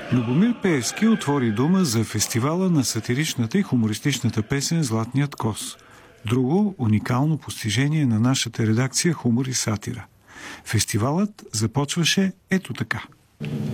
Любомир Пеевски отвори дума за фестивала на сатиричната и хумористичната песен «Златният кос». Друго уникално постижение на нашата редакция «Хумор и сатира». Фестивалът започваше ето така.